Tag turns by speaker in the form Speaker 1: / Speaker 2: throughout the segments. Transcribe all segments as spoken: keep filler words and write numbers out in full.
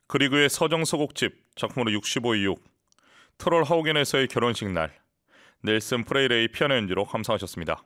Speaker 1: 그리그의 서정서곡집 작품으로 육십오 이육, 트롤 하우겐에서의 결혼식 날, 넬슨 프레이레의 피아노 연주로 감상하셨습니다.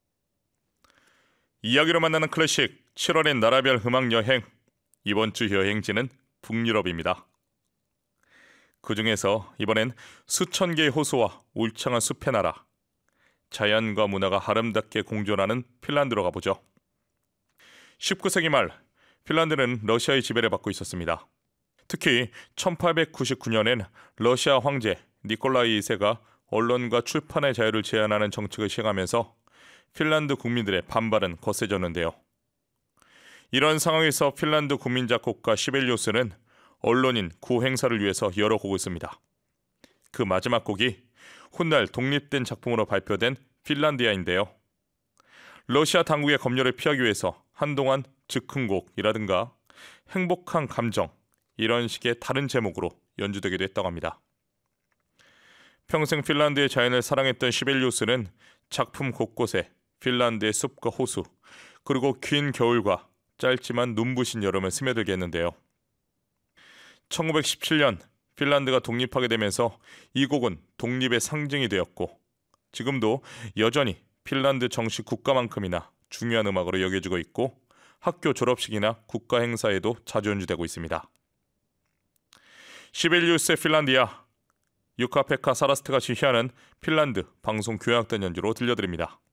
Speaker 1: 이야기로 만나는 클래식 칠월의 나라별 음악 여행, 이번 주 여행지는 북유럽입니다. 그 중에서 이번엔 수천 개의 호수와 울창한 숲의 나라, 자연과 문화가 아름답게 공존하는 핀란드로 가보죠. 십구 세기 말 핀란드는 러시아의 지배를 받고 있었습니다. 특히 천팔백구십구 년엔 러시아 황제 니콜라이 이 세가 언론과 출판의 자유를 제한하는 정책을 시행하면서 핀란드 국민들의 반발은 거세졌는데요. 이런 상황에서 핀란드 국민 작곡가 시벨리우스는 언론인 구 행사를 위해서 여러 곡을 씁니다. 그 마지막 곡이 훗날 독립된 작품으로 발표된 핀란디아인데요. 러시아 당국의 검열을 피하기 위해서 한동안 즉흥곡이라든가 행복한 감정, 이런 식의 다른 제목으로 연주되기도 했다고 합니다. 평생 핀란드의 자연을 사랑했던 시벨리우스는 작품 곳곳에 핀란드의 숲과 호수, 그리고 긴 겨울과 짧지만 눈부신 여름을 스며들게 했는데요. 천구백십칠 년 핀란드가 독립하게 되면서 이 곡은 독립의 상징이 되었고, 지금도 여전히 핀란드 정식 국가만큼이나 중요한 음악으로 여겨지고 있고, 학교 졸업식이나 국가 행사에도 자주 연주되고 있습니다. 시벨리우스의 핀란디아, 유카페카 사라스트가 지휘하는 핀란드 방송 교향악단 연주로 들려드립니다.